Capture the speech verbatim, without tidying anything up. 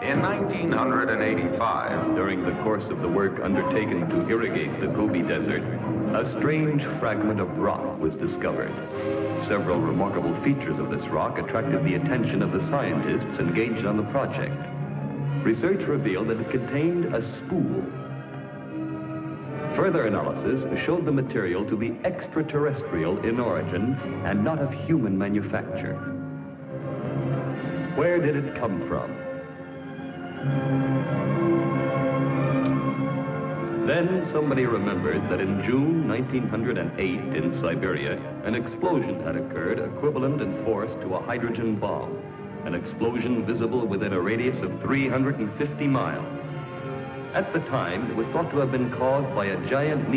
In nineteen eighty-five, during the course of the work undertaken to irrigate the Gobi Desert, a strange fragment of rock was discovered. Several remarkable features of this rock attracted the attention of the scientists engaged on the project. Research revealed that it contained a spool. Further analysis showed the material to be extraterrestrial in origin and not of human manufacture. Where did it come from? Then somebody remembered that in June nineteen oh eight in Siberia, an explosion had occurred equivalent in force to a hydrogen bomb, an explosion visible within a radius of three hundred fifty miles. At the time, it was thought to have been caused by a giant